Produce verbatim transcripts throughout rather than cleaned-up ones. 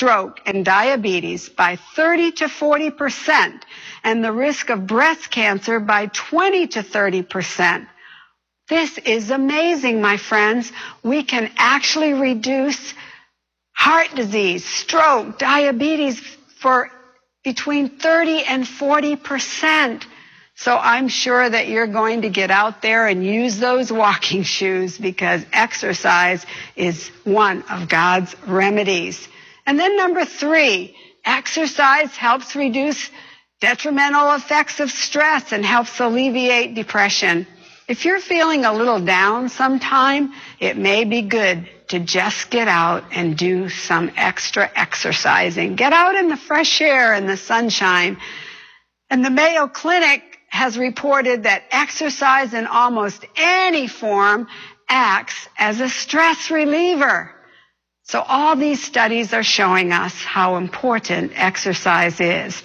stroke, and diabetes by thirty to forty percent, and the risk of breast cancer by twenty to thirty percent. This is amazing, my friends. We can actually reduce heart disease, stroke, diabetes for between thirty and forty percent. So I'm sure that you're going to get out there and use those walking shoes, because exercise is one of God's remedies. And then number three, exercise helps reduce detrimental effects of stress and helps alleviate depression. If you're feeling a little down sometime, it may be good to just get out and do some extra exercising. Get out in the fresh air and the sunshine. And the Mayo Clinic has reported that exercise in almost any form acts as a stress reliever. So all these studies are showing us how important exercise is.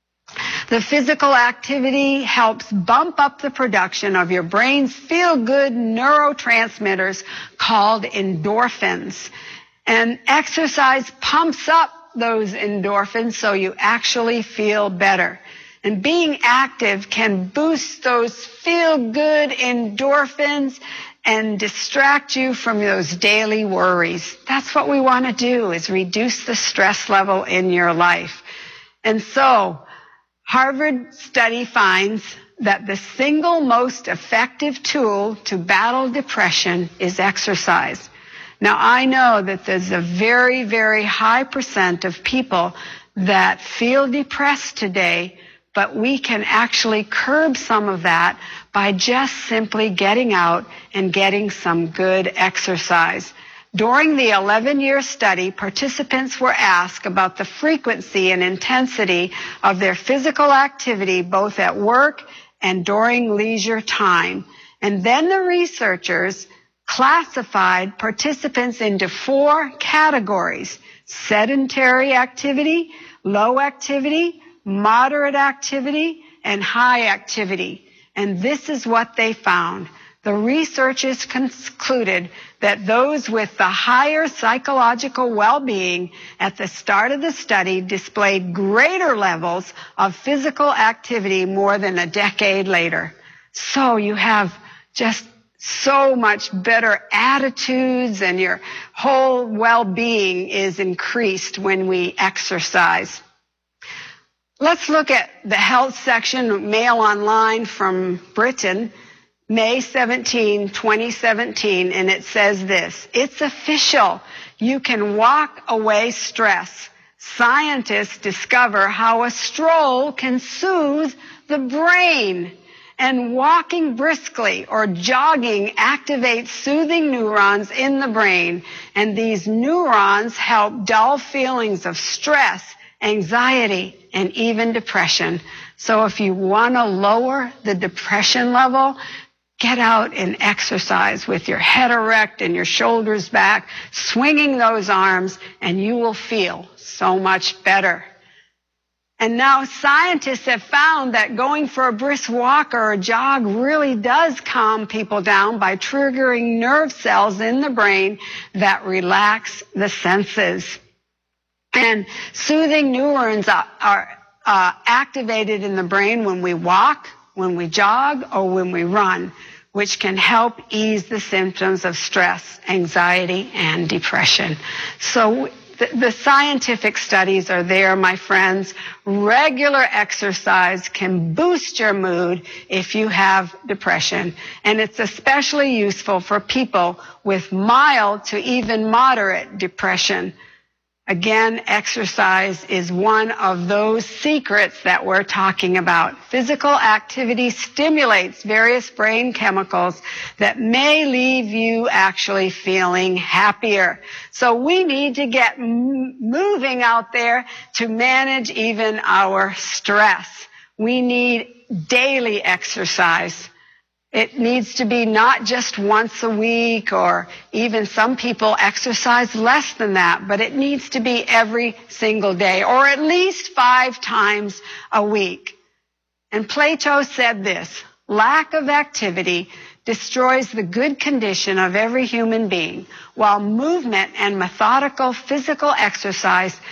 The physical activity helps bump up the production of your brain's feel-good neurotransmitters called endorphins. And exercise pumps up those endorphins so you actually feel better. And being active can boost those feel-good endorphins and distract you from those daily worries. That's what we want to do, is reduce the stress level in your life. And so, Harvard study finds that the single most effective tool to battle depression is exercise. Now, I know that there's a very, very high percent of people that feel depressed today, but we can actually curb some of that by just simply getting out and getting some good exercise. During the eleven-year study, participants were asked about the frequency and intensity of their physical activity, both at work and during leisure time. And then the researchers classified participants into four categories: sedentary activity, low activity, moderate activity, and high activity. And this is what they found. The researchers concluded that those with the higher psychological well-being at the start of the study displayed greater levels of physical activity more than a decade later. So you have just so much better attitudes, and your whole well-being is increased when we exercise. Let's look at the health section, Mail Online from Britain, May seventeenth, twenty seventeen, and it says this: "It's official. You can walk away stress. Scientists discover how a stroll can soothe the brain. And walking briskly or jogging activates soothing neurons in the brain. And these neurons help dull feelings of stress, anxiety, and even depression." So if you want to lower the depression level, get out and exercise with your head erect and your shoulders back, swinging those arms, and you will feel so much better. And now scientists have found that going for a brisk walk or a jog really does calm people down by triggering nerve cells in the brain that relax the senses. And soothing neurons are, are uh, activated in the brain when we walk, when we jog, or when we run, which can help ease the symptoms of stress, anxiety, and depression. So the, the scientific studies are there, my friends. Regular exercise can boost your mood if you have depression, and it's especially useful for people with mild to even moderate depression. Again, exercise is one of those secrets that we're talking about. Physical activity stimulates various brain chemicals that may leave you actually feeling happier. So we need to get m- moving out there to manage even our stress. We need daily exercise. It needs to be not just once a week, or even some people exercise less than that, but it needs to be every single day, or at least five times a week. And Plato said this: "Lack of activity destroys the good condition of every human being, while movement and methodical physical exercise